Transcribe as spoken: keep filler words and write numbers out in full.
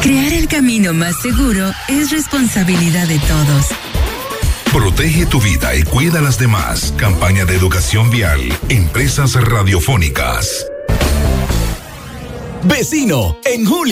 Crear el camino más seguro es responsabilidad de todos. Protege tu vida y cuida a las demás. Campaña de educación vial. Empresas radiofónicas. Vecino, en julio